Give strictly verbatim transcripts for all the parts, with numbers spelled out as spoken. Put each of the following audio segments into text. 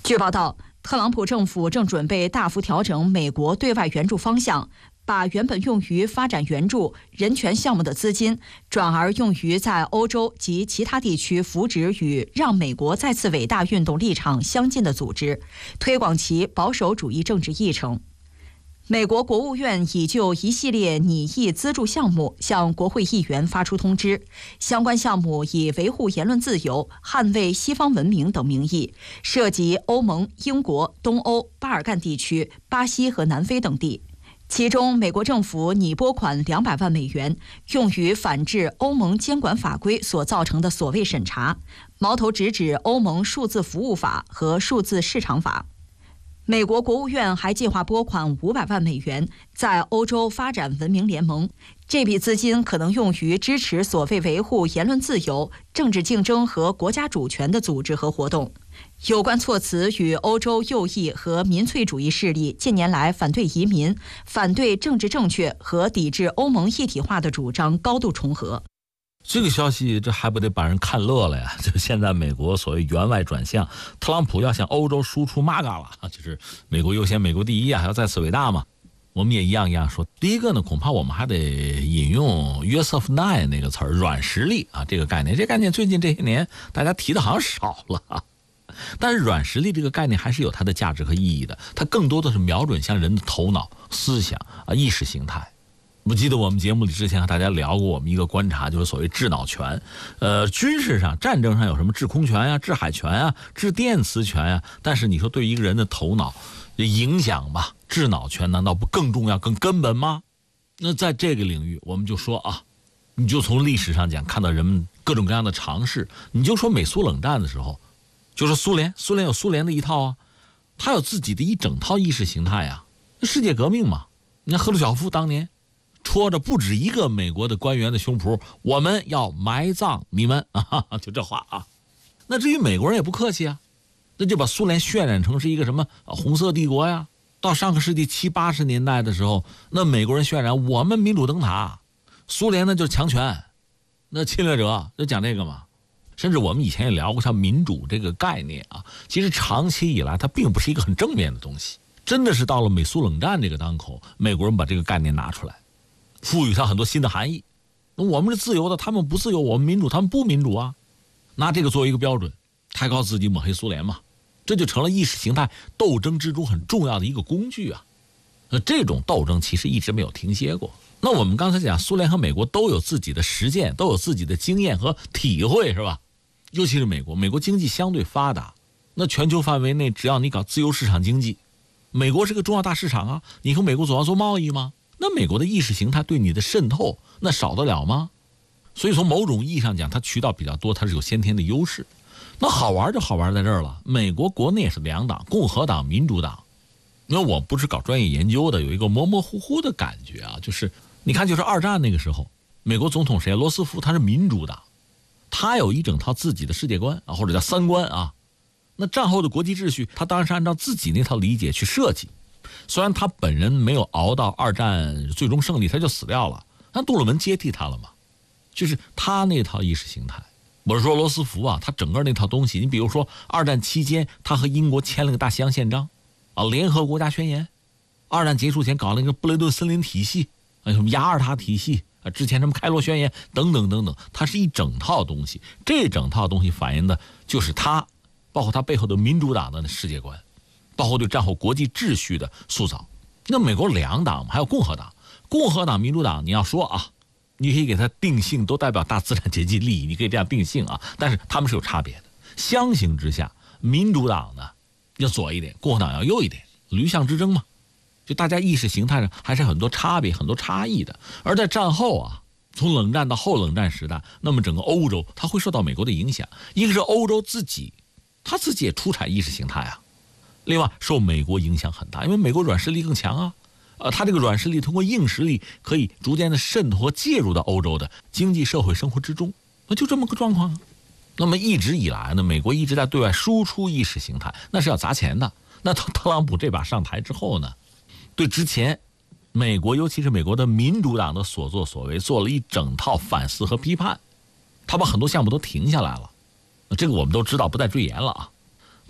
据报道，特朗普政府正准备大幅调整美国对外援助方向，把原本用于发展援助、人权项目的资金，转而用于在欧洲及其他地区扶植与让美国再次伟大运动立场相近的组织，推广其保守主义政治议程。美国国务院已就一系列拟议资助项目向国会议员发出通知，相关项目以维护言论自由、捍卫西方文明等名义，涉及欧盟、英国、东欧、巴尔干地区、巴西和南非等地。其中，美国政府拟拨款两百万美元，用于反制欧盟监管法规所造成的所谓审查，矛头直指欧盟数字服务法和数字市场法。美国国务院还计划拨款五百万美元，在欧洲发展文明联盟。这笔资金可能用于支持所谓维护言论自由、政治竞争和国家主权的组织和活动。有关措辞与欧洲右翼和民粹主义势力近年来反对移民、反对政治正确和抵制欧盟一体化的主张高度重合。 这个消息这还不得把人看乐了呀？就现在美国所谓援外转向，特朗普要向欧洲输出 M A G A 了，就是美国优先、美国第一啊，还要再次伟大嘛。我们也一样一样说。第一个呢，恐怕我们还得引用约瑟夫奈那个词儿“软实力”啊，这个概念。这个概念最近这些年大家提的好像少了啊，但是软实力这个概念还是有它的价值和意义的，它更多的是瞄准向人的头脑、思想啊、意识形态。我记得我们节目里之前和大家聊过我们一个观察，就是所谓智脑权。呃，军事上、战争上有什么制空权呀、制海权呀、制电磁权呀，但是你说对一个人的头脑影响吧，智脑权难道不更重要、更根本吗？那在这个领域，我们就说啊，你就从历史上讲，看到人们各种各样的尝试，你就说美苏冷战的时候，就说苏联，苏联有苏联的一套啊，他有自己的一整套意识形态啊，世界革命嘛。你看赫鲁晓夫当年戳着不止一个美国的官员的胸脯，我们要埋葬你们啊，就这话啊。那至于美国人也不客气啊，那就把苏联渲染成是一个什么红色帝国呀。到上个世纪七八十年代的时候，那美国人渲染我们民主灯塔，苏联呢就是强权，那侵略者就讲这个嘛。甚至我们以前也聊过像民主这个概念啊，其实长期以来它并不是一个很正面的东西，真的是到了美苏冷战这个当口，美国人把这个概念拿出来，赋予它很多新的含义。我们是自由的，他们不自由；我们民主，他们不民主啊。拿这个作为一个标准，抬高自己，抹黑苏联嘛，这就成了意识形态斗争之中很重要的一个工具啊。那这种斗争其实一直没有停歇过。那我们刚才讲，苏联和美国都有自己的实践，都有自己的经验和体会，是吧？尤其是美国，美国经济相对发达，那全球范围内只要你搞自由市场经济，美国是个重要大市场啊，你和美国总要做贸易吗？那美国的意识形态对你的渗透，那少得了吗？所以从某种意义上讲，它渠道比较多，它是有先天的优势。那好玩就好玩在这儿了，美国国内也是两党，共和党、民主党。因为我不是搞专业研究的，有一个模模糊糊的感觉啊，就是你看，就是二战那个时候，美国总统谁？罗斯福，他是民主党，他有一整套自己的世界观啊，或者叫三观啊。那战后的国际秩序，他当然是按照自己那套理解去设计。虽然他本人没有熬到二战最终胜利，他就死掉了，但杜鲁门接替他了嘛，就是他那套意识形态。我是说罗斯福啊，他整个那套东西，你比如说二战期间，他和英国签了个大西洋宪章啊，联合国家宣言。二战结束前搞了一个布雷顿森林体系啊，什么雅尔塔体系啊，之前什么开罗宣言等等等等，它是一整套东西。这整套东西反映的就是他，包括他背后的民主党的世界观，包括对战后国际秩序的塑造。那美国两党还有共和党，共和党、民主党，你要说啊，你可以给它定性，都代表大资产阶级利益，你可以这样定性啊，但是他们是有差别的。相形之下，民主党呢要左一点，共和党要右一点，驴象之争嘛，就大家意识形态上还是很多差别、很多差异的。而在战后啊，从冷战到后冷战时代，那么整个欧洲它会受到美国的影响，一个是欧洲自己，它自己也出产意识形态啊。另外受美国影响很大，因为美国软实力更强啊，呃，它这个软实力通过硬实力可以逐渐的渗透和介入到欧洲的经济社会生活之中，那就这么个状况啊。那么一直以来呢，美国一直在对外输出意识形态，那是要砸钱的。那特朗普这把上台之后呢，对之前美国尤其是美国的民主党的所作所为做了一整套反思和批判，他把很多项目都停下来了，这个我们都知道，不再赘言了啊。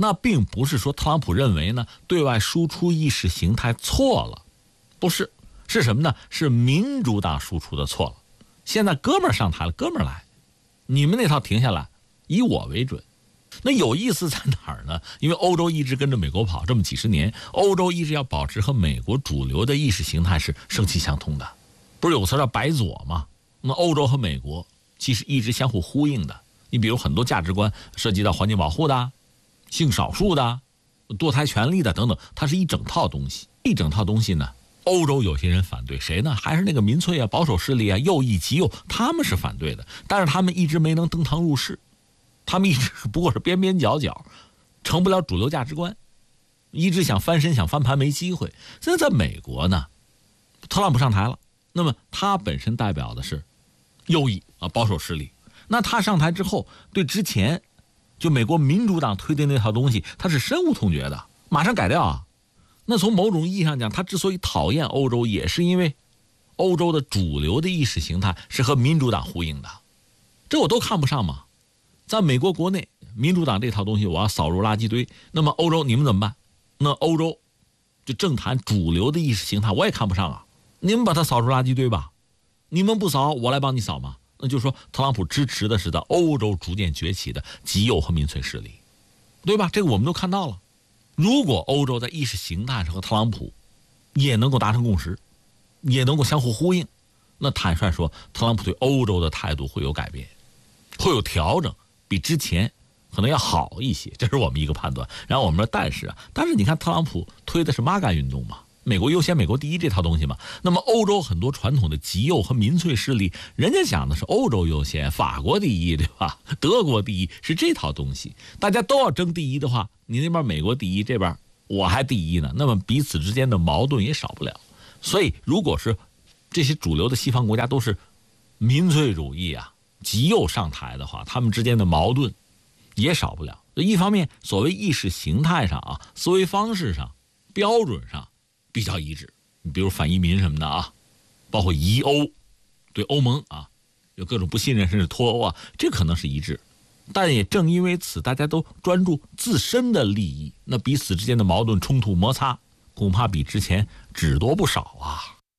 那并不是说特朗普认为呢对外输出意识形态错了，不是，是什么呢？是民主党输出的错了。现在哥们儿上台了，哥们儿来，你们那套停下来，以我为准。那有意思在哪儿呢？因为欧洲一直跟着美国跑这么几十年，欧洲一直要保持和美国主流的意识形态是生气相通的，不是有个词叫白左吗？那欧洲和美国其实一直相互呼应的。你比如很多价值观涉及到环境保护的、性少数的、堕胎权利的等等，它是一整套东西。一整套东西呢，欧洲有些人反对，谁呢？还是那个民粹啊、保守势力啊、右翼极右，他们是反对的，但是他们一直没能登堂入室，他们一直不过是边边角角，成不了主流价值观，一直想翻身想翻盘没机会。现在在美国呢，特朗普上台了，那么他本身代表的是右翼啊、保守势力，那他上台之后，对之前就美国民主党推的那套东西，他是深恶痛绝的，马上改掉啊。那从某种意义上讲，他之所以讨厌欧洲，也是因为欧洲的主流的意识形态是和民主党呼应的，这我都看不上嘛。在美国国内，民主党这套东西我要扫入垃圾堆，那么欧洲你们怎么办？那欧洲就政坛主流的意识形态我也看不上啊，你们把它扫入垃圾堆吧，你们不扫我来帮你扫嘛。那就是说特朗普支持的是在欧洲逐渐崛起的极右和民粹势力，对吧？这个我们都看到了。如果欧洲在意识形态上和特朗普也能够达成共识，也能够相互呼应，那坦率说特朗普对欧洲的态度会有改变，会有调整，比之前可能要好一些，这是我们一个判断。然后我们说但是啊，但是你看特朗普推的是 M A G A 运动嘛，美国优先美国第一这套东西嘛，那么欧洲很多传统的极右和民粹势力，人家讲的是欧洲优先，法国第一，对吧？德国第一，是这套东西。大家都要争第一的话，你那边美国第一，这边我还第一呢，那么彼此之间的矛盾也少不了。所以如果是这些主流的西方国家都是民粹主义啊、极右上台的话，他们之间的矛盾也少不了。一方面所谓意识形态上啊、思维方式上、标准上比较一致，你比如反移民什么的啊，包括疑欧，对欧盟啊有各种不信任甚至脱欧啊，这可能是一致。但也正因为此，大家都专注自身的利益，那彼此之间的矛盾冲突摩擦恐怕比之前只多不少啊。